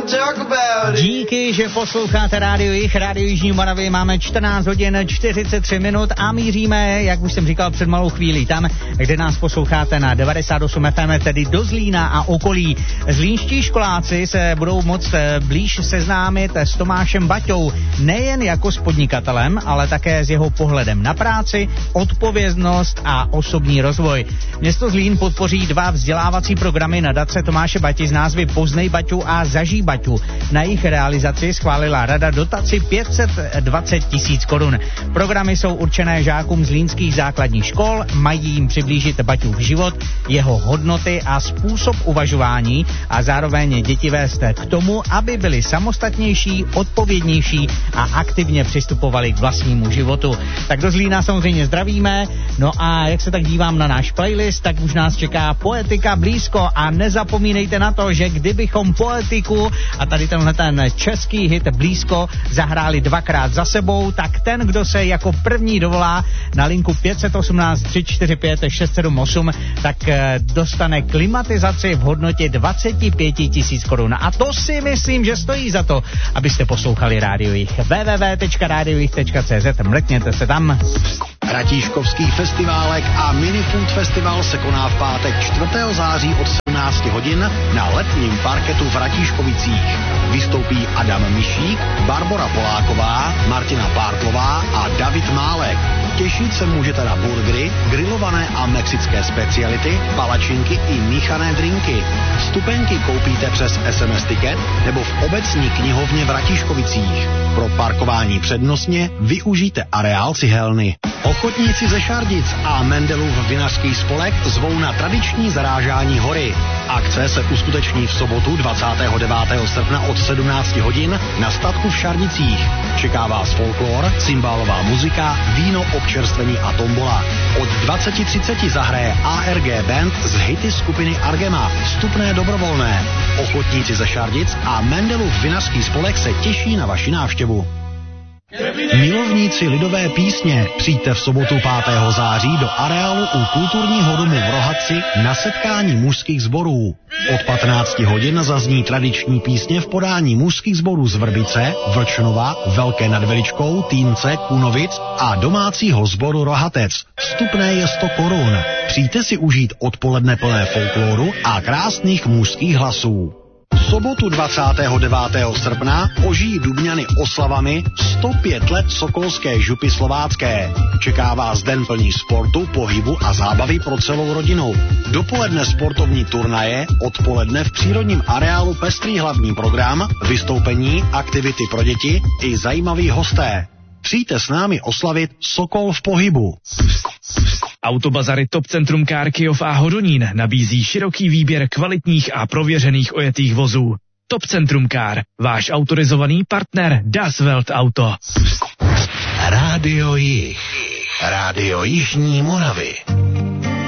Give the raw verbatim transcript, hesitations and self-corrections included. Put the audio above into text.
Díky, že posloucháte Rádio Jih, Rádio Jižní Moravy. Máme čtrnáct hodin čtyřicet tři minut a míříme, jak už jsem říkal před malou chvílí, tam, kde nás posloucháte na devadesát osm ef em, tedy do Zlína a okolí. Zlínští školáci se budou moct blíž seznámit s Tomášem Baťou, nejen jako s podnikatelem, ale také s jeho pohledem na práci, odpovědnost a osobní rozvoj. Město Zlín podpoří dva vzdělávací programy nadace Tomáše Bati s názvy Poznej Baťu a Zažij Baťu. Na jejich realizaci schválila rada dotaci pět set dvacet tisíc korun. Programy jsou určené žákům zlínských základních škol, mají jim přiblížit Baťův život, jeho hodnoty a způsob uvažování a zároveň děti vést k tomu, aby byli samostatnější, odpovědnější a aktivně přistupovali k vlastnímu životu. Tak do Zlína samozřejmě zdravíme. No a jak se tak dívám na náš playlist, tak už nás čeká Poetika blízko a nezapomínejte na to, že kdybychom Poetiku a tady tenhle ten český hit Blízko zahráli dvakrát za sebou, tak ten, kdo se jako první dovolá na linku pět jedna osm tři čtyři pět šest sedm osm, tak dostane klimatizaci v hodnotě dvacet pět tisíc korun. A to si myslím, že stojí za to, abyste poslouchali Rádio Jih. w w w tečka radio jih tečka c z, mrkněte se tam. Ratíškovský festiválek a minifood festival se koná v pátek čtvrtého září od sedmnáct hodin na letním parketu v Ratíškovicích. Vystoupí Adam Mišík, Barbora Poláková, Martina Pártlová a David Málek. Těšit se můžete na burgery, grilované a mexické speciality, palačinky i míchané drinky. Vstupenky koupíte přes es em es ticket nebo v obecní knihovně v Ratíškovicích. Pro parkování přednostně využijte areál cihelny. Ochotníci ze Šardic a Mendelův vinařský spolek zvou na tradiční zarážání hory. Akce se uskuteční v sobotu dvacátého devátého srpna od sedmnáct hodin na statku v Šardicích. Čeká vás folklor, cymbálová muzika, víno, občerstvení a tombola. Od dvacet třicet zahraje á er gé Band z hity skupiny Argema. Vstupné dobrovolné. Ochotníci ze Šardic a Mendelův vinařský spolek se těší na vaši návštěvu. Milovníci lidové písně, přijďte v sobotu pátého září do areálu u kulturního domu v Rohatci na setkání mužských sborů. Od patnácti hodin zazní tradiční písně v podání mužských sborů z Vrbice, Vlčnova, Velké nad Veličkou, Týnce, Kunovic a domácího sboru Rohatec. Vstupné je sto korun. Přijďte si užít odpoledne plné folkloru a krásných mužských hlasů. V sobotu dvacátého devátého srpna ožijí Dubňany oslavami sto pět let Sokolské župy slovácké. Čeká vás den plný sportu, pohybu a zábavy pro celou rodinu. Dopoledne sportovní turnaje, odpoledne v přírodním areálu pestrý hlavní program, vystoupení, aktivity pro děti i zajímaví hosté. Přijďte s námi oslavit Sokol v pohybu. Autobazary Top Centrum Car Kyjov a Hodonín nabízí široký výběr kvalitních a prověřených ojetých vozů. Top Centrum Car, váš autorizovaný partner Das Welt Auto. Rádio Jih, Rádio Jižní Moravy.